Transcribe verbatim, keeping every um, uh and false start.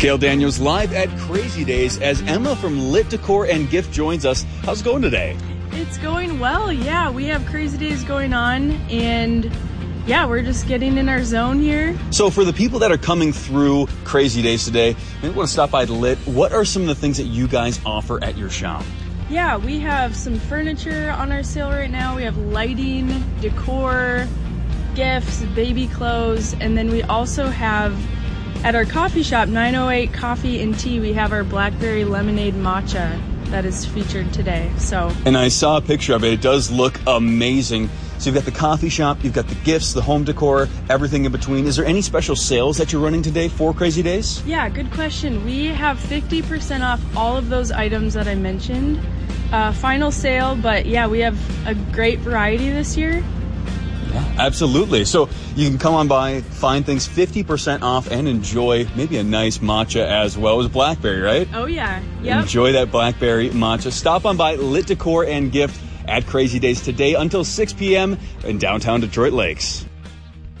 Kale Daniels live at Crazy Days as Emma from Lit Decor and Gift joins us. How's it going today? It's going well, yeah. We have Crazy Days going on, and yeah, we're just getting in our zone here. So for the people that are coming through Crazy Days today, maybe want to stop by Lit, what are some of the things that you guys offer at your shop? Yeah, we have some furniture on our sale right now. We have lighting, decor, gifts, baby clothes, and then we also have at our coffee shop, nine oh eight Coffee and Tea, we have our Blackberry Lemonade Matcha that is featured today. So, and I saw a picture of it. It does look amazing. So you've got the coffee shop, you've got the gifts, the home decor, everything in between. Is there any special sales that you're running today for Crazy Days? Yeah, good question. We have fifty percent off all of those items that I mentioned. Uh, final sale, but yeah, we have a great variety this year. Yeah, absolutely. So you can come on by, find things fifty percent off, and enjoy maybe a nice matcha as well as blackberry, right? Oh, yeah. Yep. Enjoy that blackberry matcha. Stop on by Lit Decor and Gift at Crazy Days today until six p.m. in downtown Detroit Lakes.